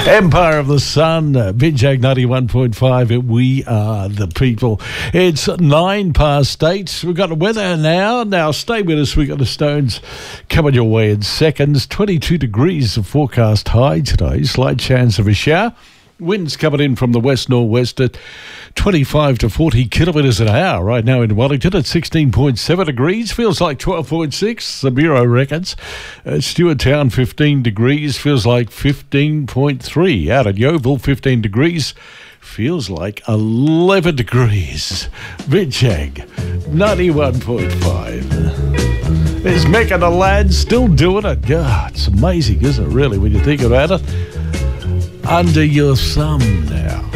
Empire of the Sun, Binjag 91.5, we are the people. It's 8:09. We've got the weather now. Now stay with us. We've got the Stones coming your way in seconds. 22 degrees of forecast high today. Slight chance of a shower. Winds coming in from the west-northwest at 25 to 40 kilometres an hour right now in Wellington at 16.7 degrees. Feels like 12.6, the Bureau reckons. Stewarttown, 15 degrees. Feels like 15.3. Out at Yeovil, 15 degrees. Feels like 11 degrees. Binjag 91.5. There's Mick and the lads still doing it. God, it's amazing, isn't it, really, when you think about it? Under your thumb now.